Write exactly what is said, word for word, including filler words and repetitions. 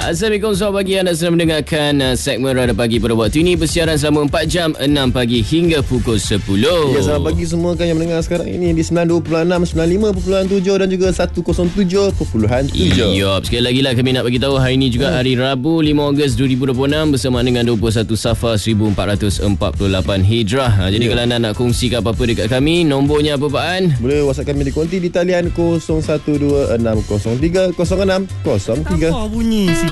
Assalamualaikum, selamat pagi. Anda sedang mendengarkan uh, segmen Radar Pagi pada waktu ini, bersiaran selama empat jam, enam pagi hingga pukul sepuluh. Ya, selamat pagi semua kan yang mendengar sekarang ini di sembilan puluh dua perpuluhan enam, sembilan puluh lima perpuluhan tujuh dan juga seratus tujuh perpuluhan tujuh. Yup, sekali lagi lah kami nak bagi tahu hari ini juga hari Rabu lima Ogos dua ribu dua puluh enam bersama dengan dua puluh satu Safar seribu empat ratus empat puluh lapan Hijrah. Ha, jadi yeah. kalau anda nak kongsikan apa-apa dekat kami, nombornya apa Pak An? Boleh WhatsApp kami di konti di talian kosong satu dua enam kosong tiga kosong enam kosong tiga. Apa bunyi si